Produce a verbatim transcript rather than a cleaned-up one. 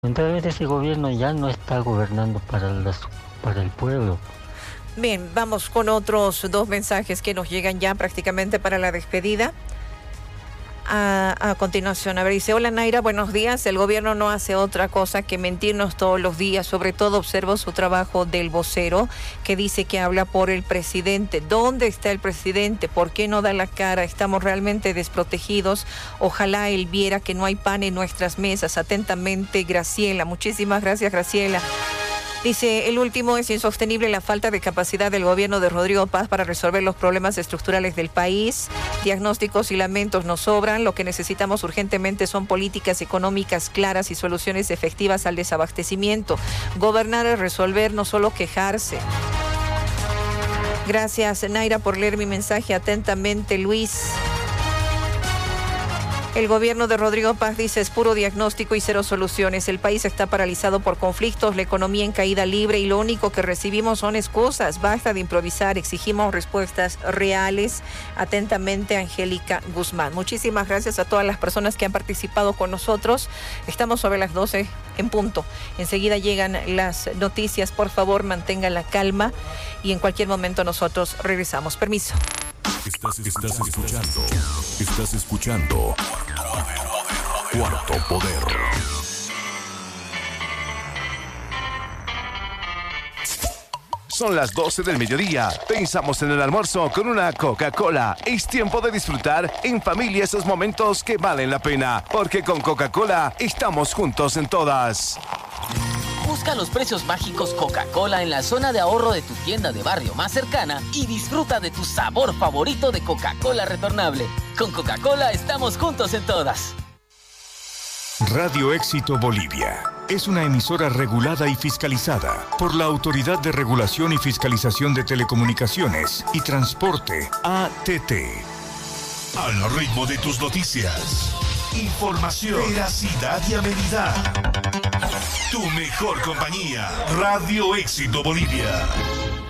Entonces ese gobierno ya no está gobernando para, las, para el pueblo. Bien, vamos con otros dos mensajes que nos llegan ya prácticamente para la despedida. A, a continuación, a ver, dice: hola Naira, buenos días. El gobierno no hace otra cosa que mentirnos todos los días. Sobre todo observo su trabajo del vocero, que dice que habla por el presidente. ¿Dónde está el presidente? ¿Por qué no da la cara? Estamos realmente desprotegidos. Ojalá él viera que no hay pan en nuestras mesas. Atentamente, Graciela. Muchísimas gracias, Graciela. Dice: el último, es insostenible la falta de capacidad del gobierno de Rodrigo Paz para resolver los problemas estructurales del país. Diagnósticos y lamentos nos sobran. Lo que necesitamos urgentemente son políticas económicas claras y soluciones efectivas al desabastecimiento. Gobernar es resolver, no solo quejarse. Gracias, Naira, por leer mi mensaje. Atentamente, Luis. El gobierno de Rodrigo Paz, dice, es puro diagnóstico y cero soluciones. El país está paralizado por conflictos, la economía en caída libre y lo único que recibimos son excusas. Basta de improvisar, exigimos respuestas reales. Atentamente, Angélica Guzmán. Muchísimas gracias a todas las personas que han participado con nosotros. Estamos sobre las doce en punto. Enseguida llegan las noticias. Por favor, mantengan la calma y en cualquier momento nosotros regresamos. Permiso. Estás, estás escuchando. Estás escuchando. Cuarto Poder. Son las doce del mediodía. Pensamos en el almuerzo con una Coca-Cola. Es tiempo de disfrutar en familia esos momentos que valen la pena. Porque con Coca-Cola estamos juntos en todas. Busca los precios mágicos Coca-Cola en la zona de ahorro de tu tienda de barrio más cercana y disfruta de tu sabor favorito de Coca-Cola retornable. Con Coca-Cola estamos juntos en todas. Radio Éxito Bolivia es una emisora regulada y fiscalizada por la Autoridad de Regulación y Fiscalización de Telecomunicaciones y Transporte, A T T. Al ritmo de tus noticias. Información, veracidad y amenidad. Tu mejor compañía, Radio Éxito Bolivia.